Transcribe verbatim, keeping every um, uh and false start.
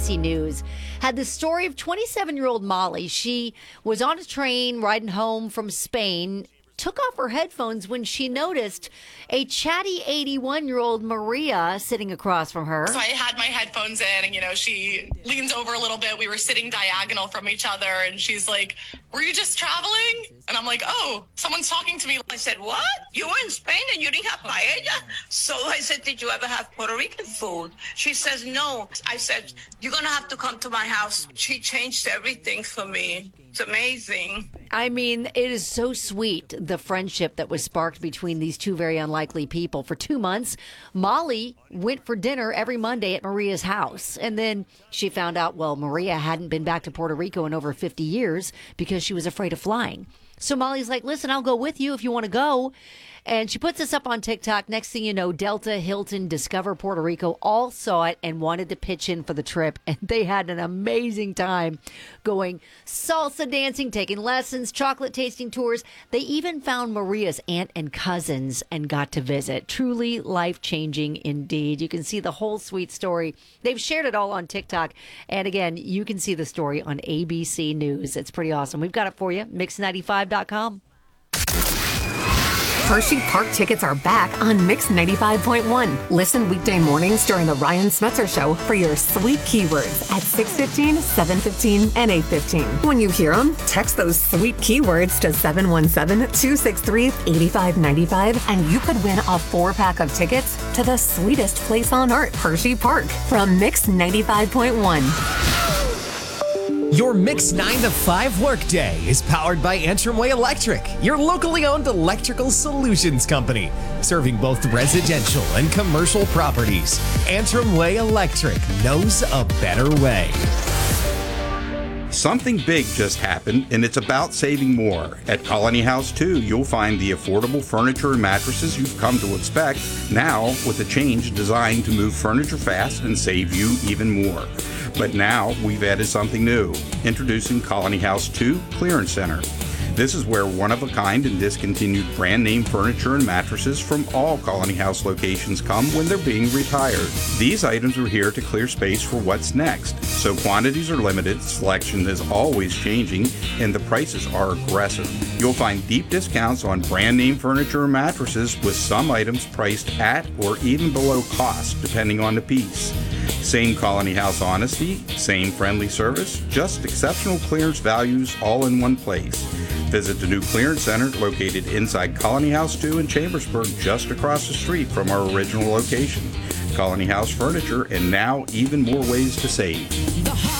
C News had the story of twenty-seven-year-old Molly. She was on a train riding home from Spain, took off her headphones when she noticed a chatty eighty-one-year-old Maria sitting across from her. So I had my headphones in, and, you know, she leans over a little bit. We were sitting diagonal from each other, and she's like, "Were you just traveling?" And I'm like, "Oh, someone's talking to me." I said, "What? You were in Spain and you didn't have paella?" So I said, "Did you ever have Puerto Rican food?" She says, "No." I said, "You're going to have to come to my house." She changed everything for me. It's amazing. I mean, it is so sweet, the friendship that was sparked between these two very unlikely people. For two months, Molly went for dinner every Monday at Maria's house. And then she found out, well, Maria hadn't been back to Puerto Rico in over fifty years because she was afraid of flying. So Molly's like, "Listen, I'll go with you if you want to go." And she puts this up on TikTok. Next thing you know, Delta, Hilton, Discover Puerto Rico all saw it and wanted to pitch in for the trip. And they had an amazing time going salsa dancing, taking lessons, chocolate tasting tours. They even found Maria's aunt and cousins and got to visit. Truly life-changing indeed. You can see the whole sweet story. They've shared it all on TikTok. And again, you can see the story on A B C News. It's pretty awesome. We've got it for you. mix ninety-five dot com. Hershey Park tickets are back on Mix ninety-five point one. Listen weekday mornings during the Ryan Smetzer Show for your sweet keywords at six fifteen, seven fifteen, and eight fifteen. When you hear them, text those sweet keywords to seven one seven, two six three, eight five nine five, and you could win a four-pack of tickets to the sweetest place on earth, Hershey Park, from Mix ninety-five point one. Your Mix nine to five workday is powered by Antrim Way Electric, your locally owned electrical solutions company, serving both residential and commercial properties. Antrim Way Electric knows a better way. Something big just happened, and it's about saving more. At Colony House two, you'll find the affordable furniture and mattresses you've come to expect, now with a change designed to move furniture fast and save you even more. But now we've added something new. Introducing Colony House two Clearance Center. This is where one-of-a-kind and discontinued brand-name furniture and mattresses from all Colony House locations come when they're being retired. These items are here to clear space for what's next. So quantities are limited, selection is always changing, and the prices are aggressive. You'll find deep discounts on brand-name furniture and mattresses, with some items priced at or even below cost, depending on the piece. Same Colony House honesty, same friendly service, just exceptional clearance values all in one place. Visit the new clearance center located inside Colony House two in Chambersburg, just across the street from our original location. Colony House Furniture, and now even more ways to save.